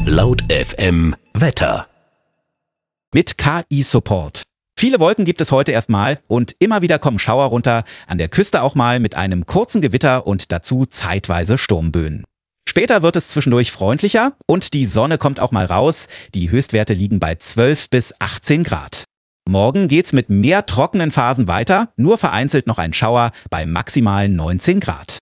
Laut FM Wetter. Mit KI-Support. Viele Wolken gibt es heute erstmal und immer wieder kommen Schauer runter, an der Küste auch mal mit einem kurzen Gewitter und dazu zeitweise Sturmböen. Später wird es zwischendurch freundlicher und die Sonne kommt auch mal raus. Die Höchstwerte liegen bei 12 bis 18 Grad. Morgen geht's mit mehr trockenen Phasen weiter, nur vereinzelt noch ein Schauer bei maximal 19 Grad.